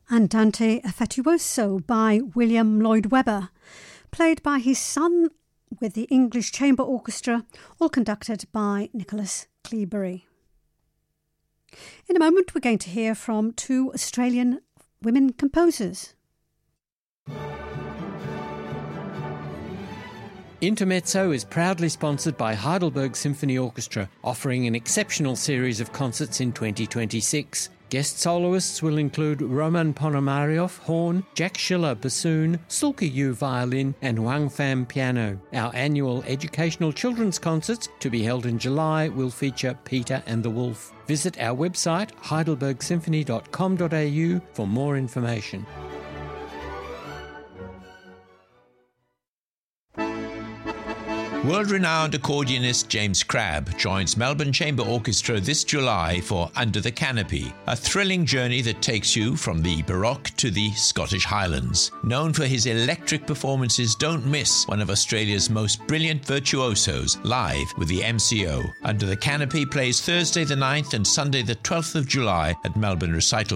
Andante Affettuoso by William Lloyd Webber, played by his son with the English Chamber Orchestra, all conducted by Nicholas Cleobury. In a moment, we're going to hear from two Australian women composers. Intermezzo is proudly sponsored by Heidelberg Symphony Orchestra, offering an exceptional series of concerts in 2026. Guest soloists will include Roman Ponomaryov, horn, Jack Schiller, bassoon, Sulka Yu, violin, and Wang Pham, piano. Our annual educational children's concerts, to be held in July, will feature Peter and the Wolf. Visit our website, heidelbergsymphony.com.au, for more information. World-renowned accordionist James Crabb joins Melbourne Chamber Orchestra this July for Under the Canopy, a thrilling journey that takes you from the Baroque to the Scottish Highlands. Known for his electric performances, don't miss one of Australia's most brilliant virtuosos live with the MCO. Under the Canopy plays Thursday the 9th and Sunday the 12th of July at Melbourne Recital